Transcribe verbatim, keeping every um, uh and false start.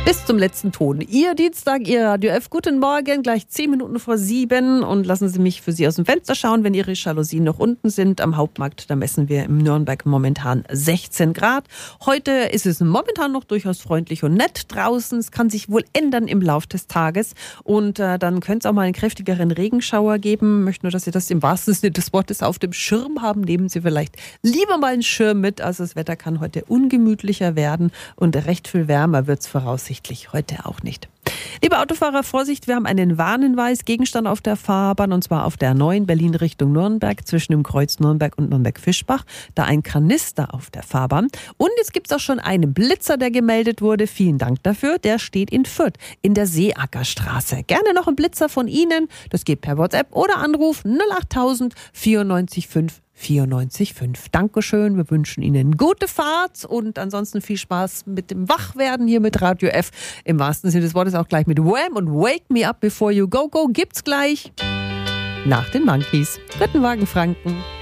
Bis zum letzten Ton. Ihr Dienstag, Ihr Radio F. Guten Morgen, gleich zehn Minuten vor sieben. Und lassen Sie mich für Sie aus dem Fenster schauen, wenn Ihre Jalousien noch unten sind. Am Hauptmarkt, da messen wir in Nürnberg momentan sechzehn Grad. Heute ist es momentan noch durchaus freundlich und nett draußen. Es kann sich wohl ändern im Laufe des Tages. Und äh, dann könnte es auch mal einen kräftigeren Regenschauer geben. Ich möchte nur, dass Sie das im wahrsten Sinne des Wortes auf dem Schirm haben. Nehmen Sie vielleicht lieber mal einen Schirm mit. Also das Wetter kann heute ungemütlicher werden und recht viel wärmer wird es voraussichtlich heute auch nicht. Liebe Autofahrer, Vorsicht, wir haben einen Warnhinweis, Gegenstand auf der Fahrbahn, und zwar auf der neun Berlin Richtung Nürnberg zwischen dem Kreuz Nürnberg und Nürnberg-Fischbach. Da ein Kanister auf der Fahrbahn. Und jetzt gibt es auch schon einen Blitzer, der gemeldet wurde. Vielen Dank dafür. Der steht in Fürth in der Seeackerstraße. Gerne noch ein Blitzer von Ihnen. Das geht per WhatsApp oder Anruf null achttausend vierundneunzig fünf vierundneunzig fünf. Dankeschön, wir wünschen Ihnen gute Fahrt und ansonsten viel Spaß mit dem Wachwerden hier mit Radio F. Im wahrsten Sinne des Wortes auch gleich mit Wham und Wake Me Up Before You Go Go gibt's gleich nach den Monkeys. Dritten Wagen Franken.